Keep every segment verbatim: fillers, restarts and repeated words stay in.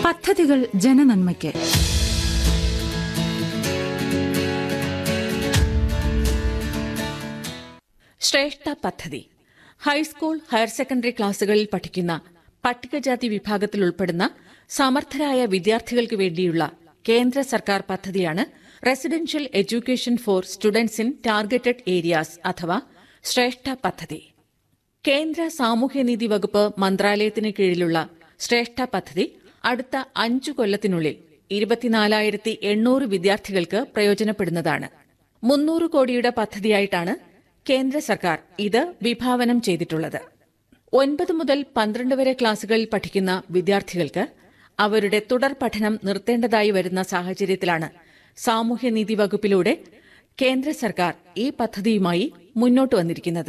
പദ്ധതികൾ ജനനന്മയ്ക്ക്. ശ്രേഷ്ഠ പദ്ധതി ഹൈസ്കൂൾ, ഹയർ സെക്കൻഡറി ക്ലാസുകളിൽ പഠിക്കുന്ന പട്ടികജാതി വിഭാഗത്തിൽ ഉൾപ്പെടുന്ന സമർത്ഥരായ വിദ്യാർത്ഥികൾക്ക് വേണ്ടിയുള്ള കേന്ദ്ര സർക്കാർ പദ്ധതിയാണ് residential education for students in targeted areas അഥവാ ശ്രേഷ്ഠ പദ്ധതി. കേന്ദ്ര സാമൂഹ്യനീതി വകുപ്പ് മന്ത്രാലയത്തിന് കീഴിലുള്ള ശ്രേഷ്ഠ പദ്ധതി അടുത്ത അഞ്ചു കൊല്ലത്തിനുള്ളിൽ ഇരുപത്തിനാലായിരത്തി എണ്ണൂറ് വിദ്യാർത്ഥികൾക്ക് പ്രയോജനപ്പെടുന്നതാണ്. മുന്നൂറ് കോടിയുടെ പദ്ധതിയായിട്ടാണ് കേന്ദ്ര സർക്കാർ ഇത് വിഭാവനം ചെയ്തിട്ടുള്ളത്. ഒൻപത് മുതൽ പന്ത്രണ്ട് വരെ ക്ലാസുകളിൽ പഠിക്കുന്ന വിദ്യാർത്ഥികൾക്ക് അവരുടെ തുടർ പഠനം നിർത്തേണ്ടതായി വരുന്ന സാഹചര്യത്തിലാണ് സാമൂഹ്യനീതി വകുപ്പിലൂടെ കേന്ദ്ര സർക്കാർ ഈ പദ്ധതിയുമായി മുന്നോട്ട് വന്നിരിക്കുന്നത്.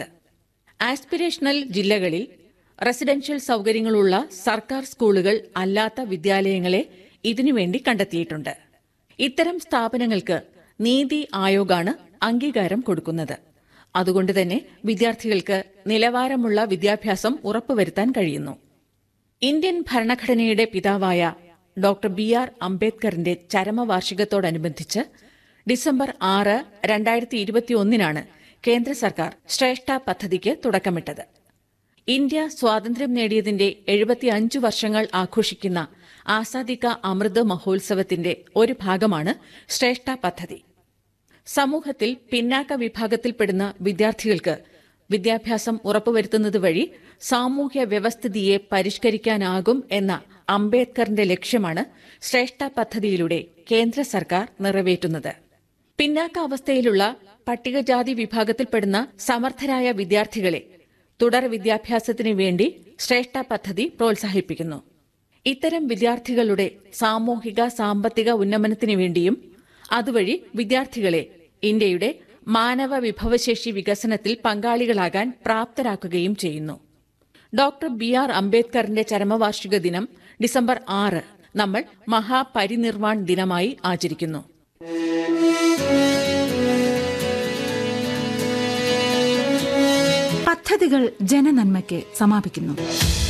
ആസ്പിരേഷണൽ ജില്ലകളിൽ റെസിഡൻഷ്യൽ സൌകര്യങ്ങളുള്ള സർക്കാർ സ്കൂളുകൾ അല്ലാത്ത വിദ്യാലയങ്ങളെ ഇതിനുവേണ്ടി കണ്ടെത്തിയിട്ടുണ്ട്. ഇത്തരം സ്ഥാപനങ്ങൾക്ക് നീതി ആയോഗാണ് അംഗീകാരം കൊടുക്കുന്നത്. അതുകൊണ്ട് തന്നെ വിദ്യാർത്ഥികൾക്ക് നിലവാരമുള്ള വിദ്യാഭ്യാസം ഉറപ്പുവരുത്താൻ കഴിയുന്നു. ഇന്ത്യൻ ഭരണഘടനയുടെ പിതാവായ ഡോക്ടർ ബി ആർ അംബേദ്കറിന്റെ ചരമവാർഷികത്തോടനുബന്ധിച്ച് ഡിസംബർ ആറ് രണ്ടായിരത്തി ഇരുപത്തിയൊന്നിനാണ് കേന്ദ്ര സർക്കാർ ശ്രേഷ്ഠ പദ്ധതിക്ക് തുടക്കമിട്ടത്. ഇന്ത്യ സ്വാതന്ത്ര്യം നേടിയതിന്റെ എഴുപത്തിയഞ്ചു വർഷങ്ങൾ ആഘോഷിക്കുന്ന ആസാദി കാ അമൃത് മഹോത്സവത്തിന്റെ ഒരു ഭാഗമാണ് ശ്രേഷ്ഠ പദ്ധതി. സമൂഹത്തിൽ പിന്നാക്ക വിഭാഗത്തിൽപ്പെടുന്ന വിദ്യാർത്ഥികൾക്ക് വിദ്യാഭ്യാസം ഉറപ്പുവരുത്തുന്നത് വഴി സാമൂഹ്യ വ്യവസ്ഥിതിയെ പരിഷ്കരിക്കാനാകും എന്ന അംബേദ്കറിന്റെ ലക്ഷ്യമാണ് ശ്രേഷ്ഠ പദ്ധതിയിലൂടെ കേന്ദ്ര സർക്കാർ നിറവേറ്റുന്നത്. പിന്നാക്ക അവസ്ഥയിലുള്ള പട്ടികജാതി വിഭാഗത്തിൽപ്പെടുന്ന സമർത്ഥരായ വിദ്യാർത്ഥികളെ തുടർ വിദ്യാഭ്യാസത്തിനു വേണ്ടി ശ്രേഷ്ഠ പദ്ധതി പ്രോത്സാഹിപ്പിക്കുന്നു. ഇത്തരം വിദ്യാർത്ഥികളുടെ സാമൂഹിക സാമ്പത്തിക ഉന്നമനത്തിനു വേണ്ടിയും അതുവഴി വിദ്യാർത്ഥികളെ ഇന്ത്യയുടെ മാനവ വിഭവശേഷി വികസനത്തിൽ പങ്കാളികളാകാൻ പ്രാപ്തരാക്കുകയും ചെയ്യുന്നു. ഡോക്ടർ ബി ആർ അംബേദ്കറിന്റെ ചരമവാർഷിക ദിനം ഡിസംബർ ആറ് നമ്മൾ മഹാപരിനിർവാൺ ദിനമായി ആചരിക്കുന്നു. പദ്ധതികൾ ജനനന്മയ്ക്ക് സമാപിക്കുന്നു.